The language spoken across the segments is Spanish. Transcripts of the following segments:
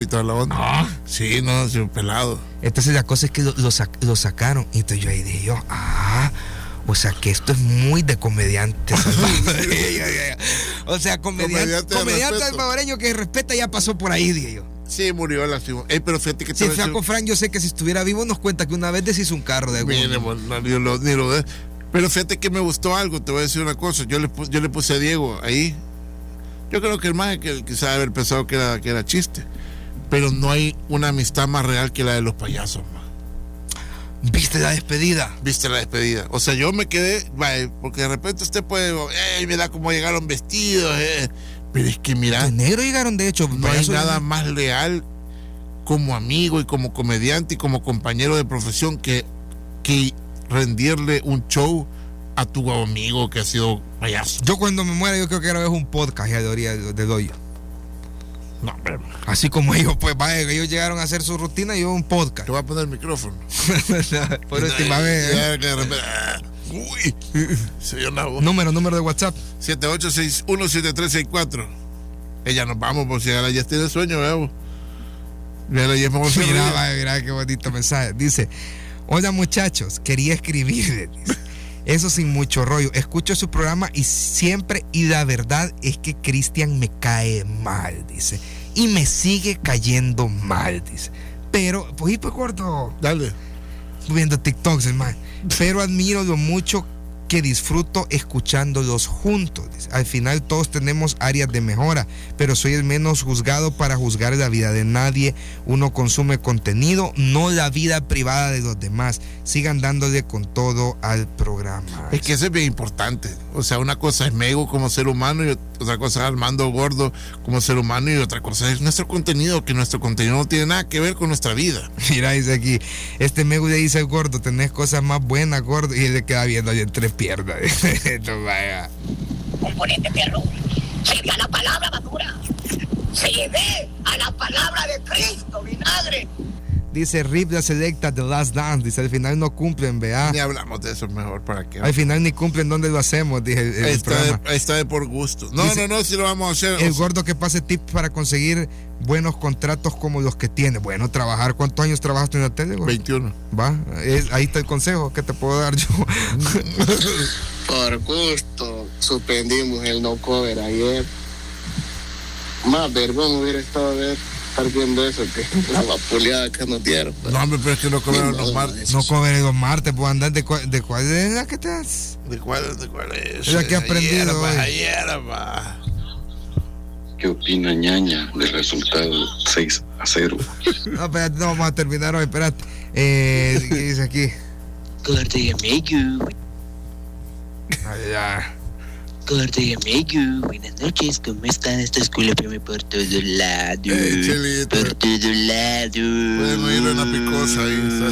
toda la onda. Ah. Sí, no, sí, un pelado. Entonces la cosa es que lo sacaron. Y entonces yo ahí dije o sea que esto es muy de comediante salvadoreño. O sea, comediante salvadoreño que respeta ya pasó por ahí, dije yo. Sí, murió lastimó. Pero fíjate que... Sí, el flaco Frank, yo sé que si estuviera vivo nos cuenta que una vez deshizo un carro de ni lo de. Pero fíjate que me gustó algo, te voy a decir una cosa. Yo le puse a Diego ahí. Yo creo que el más que quizá haber pensado que era chiste. Pero no hay una amistad más real que la de los payasos, man. ¿Viste la despedida? O sea, yo me quedé, porque de repente usted puede, mira cómo llegaron vestidos, pero es que mira, de negro llegaron, de hecho. No hay nada más leal como amigo y como comediante y como compañero de profesión que rendirle un show a tu amigo que ha sido payaso. Yo cuando me muera, yo creo que grabé un podcast ya de doy. No, pero... Así como ellos, pues, ellos llegaron a hacer su rutina y yo un podcast. Te voy a poner el micrófono. Por última vez. Uy, se dio una voz. Número de WhatsApp. 78617364. Ella nos vamos, por si ahora ya tiene sueño, veamos. Mira qué bonito mensaje. Dice: hola muchachos, quería escribirles. Eso sin mucho rollo. Escucho su programa y la verdad es que Cristian me cae mal, dice. Y me sigue cayendo mal, dice. Pero, pues gordo. Dale. Viendo TikToks, hermano. Pero admiro lo mucho que disfruto escuchándolos juntos. Al final todos tenemos áreas de mejora, pero soy el menos juzgado para juzgar la vida de nadie. Uno consume contenido, no la vida privada de los demás. Sigan dándole con todo al programa. Es que eso es bien importante. O sea, una cosa es Mego como ser humano y otra cosa es Armando Gordo como ser humano y otra cosa es nuestro contenido, que nuestro contenido no tiene nada que ver con nuestra vida. Mira, dice aquí, Mego le dice al gordo, tenés cosas más buenas, gordo, y él le queda viendo ahí entre piernas. No vaya. Componente perro, sigue a la palabra basura, sigue a la palabra de Cristo, vinagre. Dice Rip la selecta The Last Dance, dice al final no cumplen, vea. Ni hablamos de eso mejor, ¿para qué? Al final ni cumplen, ¿dónde lo hacemos? Dije está de por gusto. No, dice, no, si lo vamos a hacer. El gordo que pase tips para conseguir buenos contratos como los que tiene. Bueno, trabajar, ¿cuántos años trabajaste en la tele, gordo? 21. Va, ahí está el consejo que te puedo dar yo. Por gusto, suspendimos el no cover ayer. Más vergüenza hubiera estado estar viendo eso que la vapuleada que nos dieron. No, hombre, pero es que no cobraron los martes. No cobré los martes, pues andar de cuál es la que te das. ¿De cuál es? Es la que he aprendido hoy. ¿Qué opina ñaña del resultado 6-0? No, espérate, no vamos a terminar hoy, espérate. ¿Qué dice aquí? Gordo y amigo. Allá. Gordo y amigo, buenas noches, ¿cómo están? Esta escuela por todo lado. Por todo lado. Podemos ir a una picosa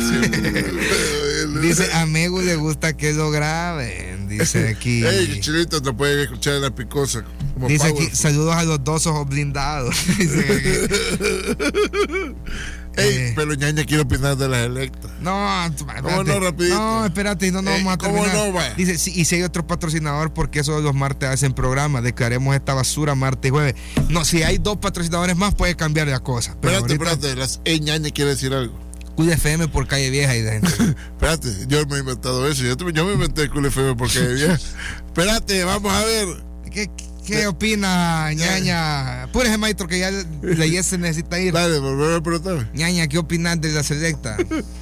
ahí. Dice, a Megu le gusta que lo graben. Dice aquí. Ey, Chilito, te pueden escuchar en la picosa. Dice aquí, saludos a los 2 ojos blindados. Dice aquí. Ey, pero ñaña, quiero opinar de las electas. No, ¿cómo no, rapidito? No, espérate, no vamos a terminar. ¿Cómo no, vaya? Dice, sí, y si hay otro patrocinador, porque eso los martes hacen programa, declaremos esta basura martes y jueves. No, si hay 2 patrocinadores más, puede cambiar la cosa. Pero espérate, ñaña quiere decir algo. Cuida FM por Calle Vieja y de gente. Espérate, yo me he inventado eso. Yo me inventé el Cuida FM por Calle Vieja. Espérate, vamos a ver. ¿Qué opina, ñaña? Apúrese, maestro, que ya la se necesita ir. Dale, volver a preguntar. ñaña, ¿qué opinas de la selecta?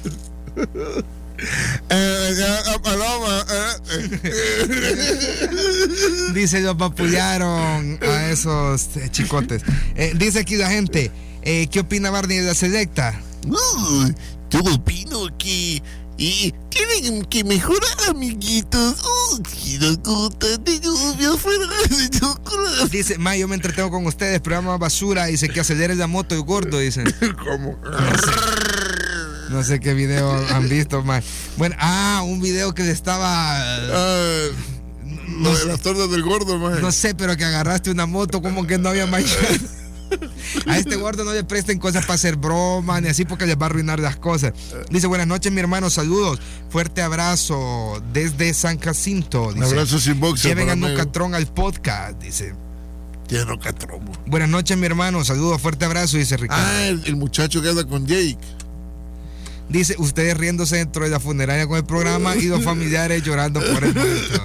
Paloma. Dice, los vapullaron a esos chicotes. Dice aquí la gente, ¿qué opina Barney de la selecta? Yo opino que tienen que mejorar, amiguitos. Si nos gustan de lluvia fuera de chocolate. Dice, yo me entretengo con ustedes, programa basura. Dice que acelere la moto el gordo, dice. ¿Cómo? No sé qué video han visto, más. Bueno, un video que le estaba... No de las tortas del gordo, man. No sé, pero que agarraste una moto como que no había mañana. A este gordo no le presten cosas para hacer broma ni así porque les va a arruinar las cosas. Dice, buenas noches mi hermano, saludos, fuerte abrazo desde San Jacinto. Dice, un abrazo sin boxeo. Lleven a Nucatrón al podcast, dice. Tiene Nocatrón. Buenas noches, mi hermano. Saludos, fuerte abrazo, dice Ricardo. El muchacho que anda con Jake. Dice, ustedes riéndose dentro de la funeraria con el programa y los familiares llorando por el muerto.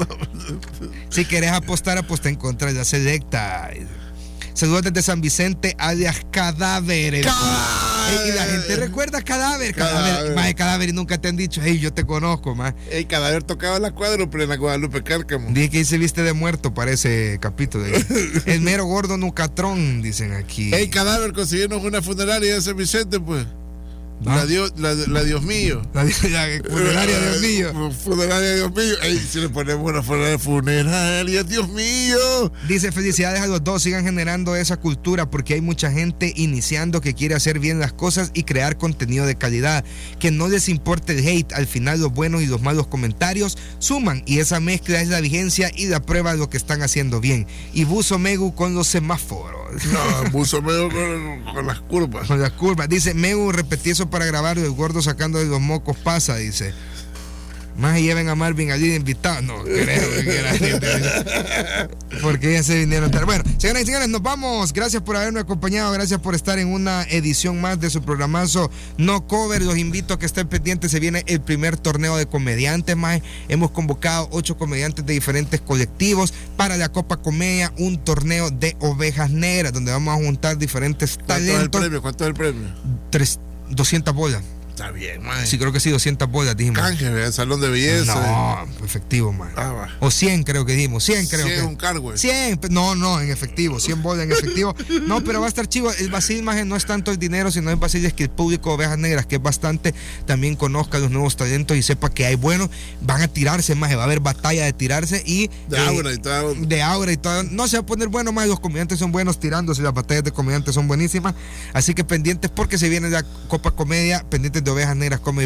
Si querés apostar, aposta en contra de la selecta. Saludos desde San Vicente, alias Cadáver. Y la gente recuerda Cadáver. Más Cadáver, y nunca te han dicho, hey, yo te conozco, más. El Cadáver tocaba la cuádruple en la Guadalupe Cárcamo. Dije que se viste de muerto para ese capítulo. El mero gordo Nucatrón, dicen aquí. Hey, Cadáver, conseguimos una funeraria de San Vicente, pues. ¿No? La Dios mío. La funeraria Dios mío. Funeraria Dios mío. Ey, si le ponemos una funeraria Dios mío. Dice, felicidades a los dos, sigan generando esa cultura porque hay mucha gente iniciando que quiere hacer bien las cosas y crear contenido de calidad. Que no les importe el hate, al final los buenos y los malos comentarios suman y esa mezcla es la vigencia y la prueba de lo que están haciendo bien. Y Buzo Megu con los semáforos. No, Buzo Megu con las curvas. Con las curvas. Dice, Megu, repetí eso para grabar, el gordo sacando de los mocos pasa, dice. Más lleven a Marvin allí de invitado. No creo que quiera. Porque ya se vinieron. Bueno, señoras y señores, nos vamos. Gracias por haberme acompañado. Gracias por estar en una edición más de su programazo No Cover. Los invito a que estén pendientes. Se viene el primer torneo de comediantes, más. Hemos convocado 8 comediantes de diferentes colectivos para la Copa Comedia, un torneo de ovejas negras, donde vamos a juntar diferentes talentos. ¿Cuánto es el premio? 200 bolas. Está bien, man. Sí, creo que sí, 200 bolas, dijimos. Canje, ¿verdad? Salón de belleza. No, efectivo, man. O 100, creo que dijimos. 100, creo 100 que. un cargo. 100, no, en efectivo. 100 bolas en efectivo. No, pero va a estar chivo. El vacil, más no es tanto el dinero, sino el vacil es que el público de Ovejas Negras, que es bastante, también conozca los nuevos talentos y sepa que hay buenos. Van a tirarse, más. Va a haber batalla de tirarse y. De aura y todo. De aura y todo. No se va a poner bueno, más. Los comediantes son buenos tirándose. Las batallas de comediantes son buenísimas. Así que pendientes porque se viene la Copa Comedia. Pendientes de Ovejas Negras Comedy.com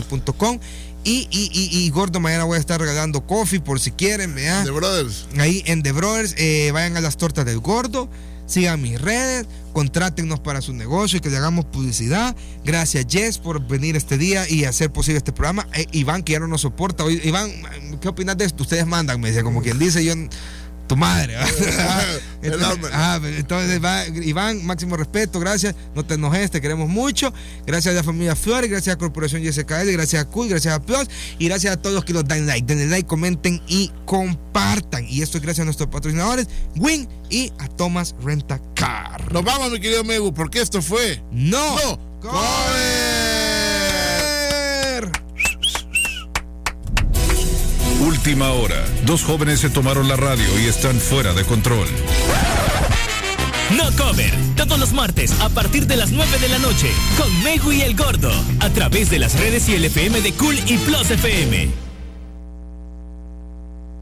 y gordo, mañana voy a estar regalando coffee por si quieren, ¿verdad? The Brothers. Ahí en The Brothers, vayan a las tortas del gordo, sigan mis redes, contrátennos para su negocio y que le hagamos publicidad. Gracias, Jess, por venir este día y hacer posible este programa. Iván, que ya no nos soporta. Iván, ¿qué opinas de esto? Ustedes mandan, me dice, como quien dice, yo... Tu madre. Entonces Iván, máximo respeto, gracias, no te enojes, te queremos mucho. Gracias a la familia Flores, gracias a Corporación YSKL, gracias a Cool, gracias a Plus y gracias a todos los que nos dan like. Denle like, comenten y compartan. Y esto es gracias a nuestros patrocinadores, Win y a Thomas Renta Car. Nos vamos, mi querido Megu, porque esto fue No Cover. Última hora. 2 jóvenes se tomaron la radio y están fuera de control. No Cover, todos los martes a partir de las 9 de la noche, con Megu y el Gordo, a través de las redes y el FM de Cool y Plus FM.